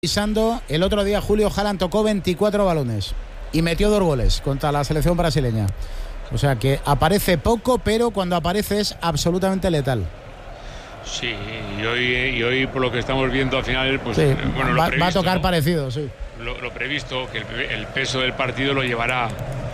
Pisando, el otro día Julio Haaland tocó 24 balones y metió 2 goles contra la selección brasileña. O sea que aparece poco, pero cuando aparece es absolutamente letal. Sí, y hoy por lo que estamos viendo al final, pues sí, bueno, va a tocar, ¿no? Parecido, sí. Lo previsto, que el peso del partido lo va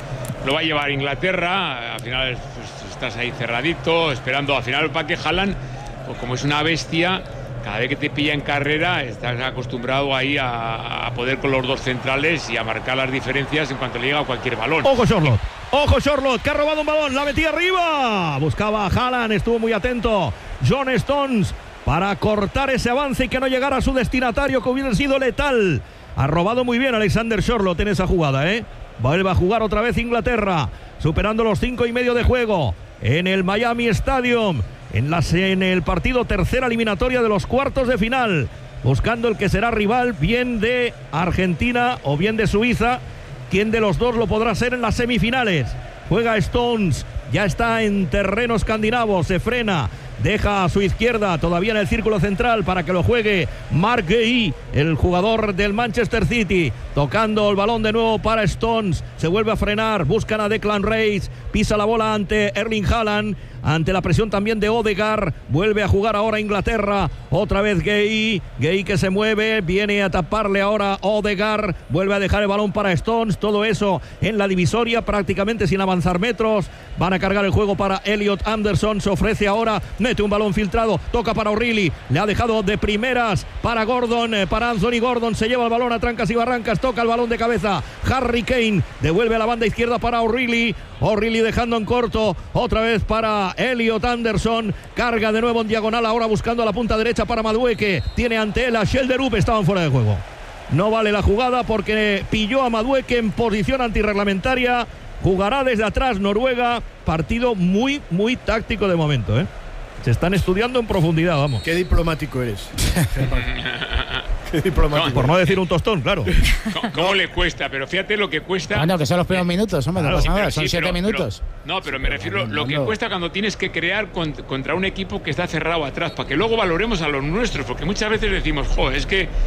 a llevar Inglaterra. Al final pues, estás ahí cerradito, esperando. Al final para que Haaland, pues como es una bestia, cada vez que te pilla en carrera estás acostumbrado ahí a poder con los dos centrales y a marcar las diferencias en cuanto le llega a cualquier balón. Ojo Charlotte, que ha robado un balón, la metía arriba, buscaba a Haaland, estuvo muy atento John Stones para cortar ese avance y que no llegara a su destinatario, que hubiera sido letal. Ha robado muy bien Alexander Charlotte en esa jugada, Vuelve a jugar otra vez Inglaterra, superando los 5:30 de juego en el Miami Stadium, en el partido tercera eliminatoria de los cuartos de final, buscando el que será rival, bien de Argentina o bien de Suiza. ¿Quién de los dos lo podrá ser en las semifinales? Juega Stones, ya está en terreno escandinavo, se frena, deja a su izquierda, todavía en el círculo central, para que lo juegue Marc Guéhi, el jugador del Manchester City, tocando el balón de nuevo para Stones, se vuelve a frenar, buscan a Declan Rice, pisa la bola ante Erling Haaland, ante la presión también de Odegaard, vuelve a jugar ahora Inglaterra, otra vez Guéhi que se mueve, viene a taparle ahora Odegaard, vuelve a dejar el balón para Stones, todo eso en la divisoria, prácticamente sin avanzar metros, van a cargar el juego para Elliot Anderson, se ofrece ahora, mete un balón filtrado, toca para O'Reilly, le ha dejado de primeras para Gordon, para Anthony Gordon, se lleva el balón a trancas y barrancas, toca el balón de cabeza, Harry Kane, devuelve a la banda izquierda para O'Reilly dejando en corto, otra vez para Elliot Anderson, carga de nuevo en diagonal, ahora buscando a la punta derecha para Madueke, tiene ante él a Schjelderup, estaban fuera de juego. No vale la jugada porque pilló a Madueke en posición antirreglamentaria, jugará desde atrás Noruega, partido muy, muy táctico de momento, Se están estudiando en profundidad, vamos. Qué diplomático eres. Qué diplomático. Por no decir un tostón, claro. ¿Cómo le cuesta? Pero fíjate lo que cuesta. Bueno, que son los primeros minutos, hombre, claro, no pasa nada, sí, son 7 minutos. Pero me refiero a lo que cuesta cuando tienes que crear contra un equipo que está cerrado atrás, para que luego valoremos a los nuestros, porque muchas veces decimos, es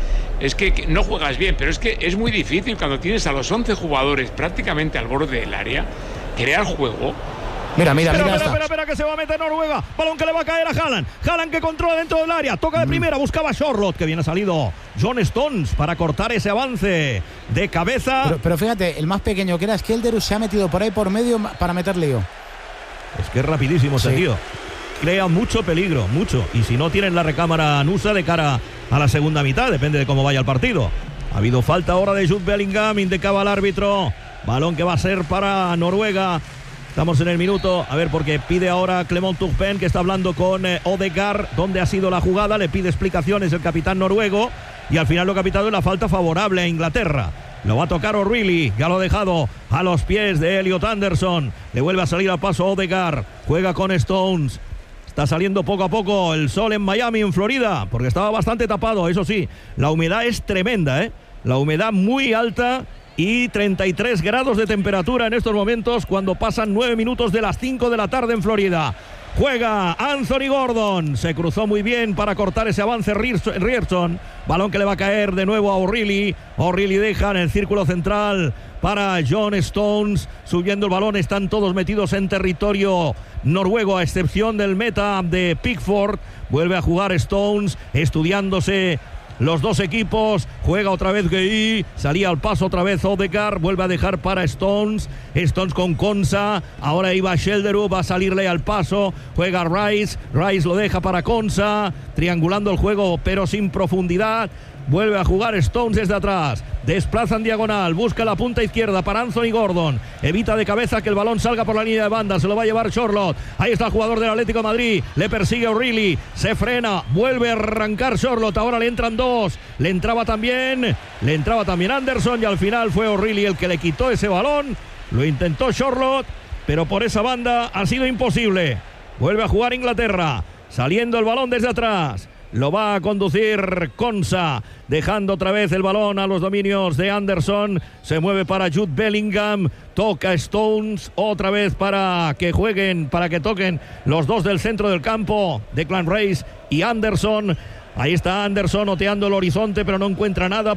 que no juegas bien, pero es que es muy difícil cuando tienes a los 11 jugadores prácticamente al borde del área, crear juego. Mira, espera, que se va a meter Noruega, balón que le va a caer a Haaland que controla dentro del área, toca de primera, buscaba a Charlotte, que bien ha salido John Stones para cortar ese avance de cabeza. Pero fíjate, el más pequeño que era Schjelderup se ha metido por ahí por medio para meter lío. Es que es rapidísimo ese tío, crea mucho peligro, mucho, y si no tienen la recámara Nusa de cara a la segunda mitad, depende de cómo vaya el partido. Ha habido falta ahora de Jude Bellingham, indicaba el árbitro, balón que va a ser para Noruega. Estamos en el minuto, a ver, porque pide ahora Clement Turpin, que está hablando con Odegaard, dónde ha sido la jugada, le pide explicaciones el capitán noruego, y al final lo que ha pitado es la falta favorable a Inglaterra. Lo va a tocar O'Reilly, ya lo ha dejado a los pies de Elliot Anderson, le vuelve a salir al paso Odegaard, juega con Stones. Está saliendo poco a poco el sol en Miami, en Florida, porque estaba bastante tapado, eso sí, la humedad es tremenda, la humedad muy alta, y 33 grados de temperatura en estos momentos cuando pasan 9 minutos de las 5 de la tarde en Florida. Juega Anthony Gordon, se cruzó muy bien para cortar ese avance Ryerson, balón que le va a caer de nuevo a O'Reilly deja en el círculo central para John Stones, subiendo el balón, están todos metidos en territorio noruego a excepción del meta de Pickford, vuelve a jugar Stones, estudiándose los dos equipos, juega otra vez Guéhi, salía al paso otra vez Odegaard, vuelve a dejar para Stones con Konsa, ahora iba Schjelderup, va a salirle al paso, juega Rice lo deja para Konsa, triangulando el juego pero sin profundidad, vuelve a jugar Stones desde atrás, desplaza en diagonal, busca la punta izquierda para Anthony Gordon, evita de cabeza que el balón salga por la línea de banda, se lo va a llevar Charlotte, ahí está el jugador del Atlético de Madrid, le persigue O'Reilly, se frena, vuelve a arrancar Charlotte, ahora le entran dos, le entraba también Anderson y al final fue O'Reilly el que le quitó ese balón, lo intentó Charlotte, pero por esa banda ha sido imposible, vuelve a jugar Inglaterra, saliendo el balón desde atrás. Lo va a conducir Konsa, dejando otra vez el balón a los dominios de Anderson. Se mueve para Jude Bellingham, toca Stones, otra vez para que jueguen, para que toquen los dos del centro del campo, Declan Rice y Anderson. Ahí está Anderson oteando el horizonte, pero no encuentra nada.